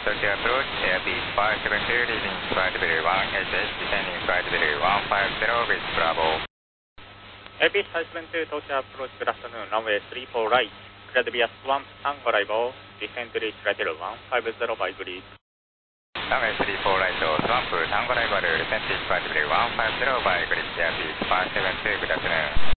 Tokyo approach, airbus 572 leaving flight level 1HS, descending flight level 150 with Bravo. Airbus 572 Tokyo approach, good afternoon, runway 34 right, cleared via Swamp Tango arrival, descend to reach flight level 150 by grid. Runway 34 right, Swamp Tango arrival, descend to reach flight level 150 by grid, airbus 572, good afternoon.